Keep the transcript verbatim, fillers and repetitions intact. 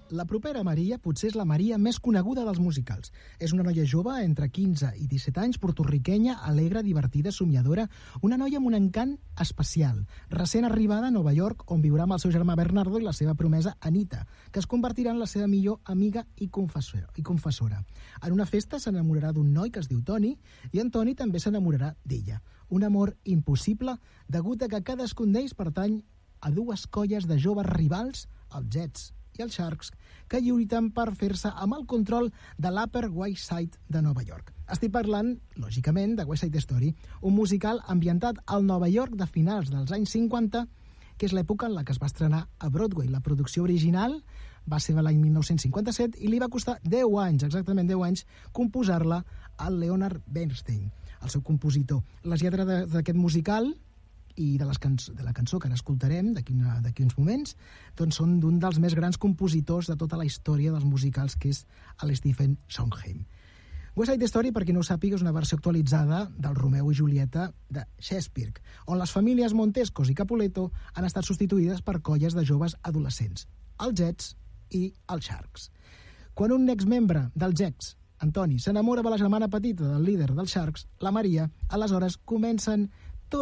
La propera Maria potser és la Maria més coneguda dels musicals. És una noia jove, entre quinze i disset anys, portorriquenya, alegre, divertida, somiadora, una noia amb un encant especial, recent arribada a Nova York, on viurà amb el seu germà Bernardo i la seva promesa Anita, que es convertirà en la seva millor amiga i confessora. I confessora. En una festa s'enamorarà d'un noi que es diu Toni, i en Toni també s'enamorarà d'ella. Un amor impossible, degut a que cadascun d'ells pertany a dues colles de joves rivals, els Jets i els Sharks, que lluiten per fer-se amb el control de l'Upper West Side de Nova York. Estic parlant, lògicament, de West Side Story, un musical ambientat al Nova York de finals dels anys cinquanta, que és l'època en la que es va estrenar a Broadway. La producció original va ser l'any mil nou-cents cinquanta-set i li va costar deu anys, exactament deu anys, composar-la al Leonard Bernstein, el seu compositor. Les lletres d'aquest musical i de, les cançó, de la cançó que ara escoltarem d'aquí uns moments, doncs són d'un dels més grans compositors de tota la història dels musicals, que és el Stephen Sondheim. West Side Story, per qui no ho sàpiga, és una versió actualitzada del Romeo i Julieta de Shakespeare, on les famílies Montescos i Capuleto han estat substituïdes per colles de joves adolescents, els Jets i els Sharks. Quan un exmembre dels Jets, Antoni, s'enamora de la germana petita del líder dels Sharks, la Maria, aleshores comencen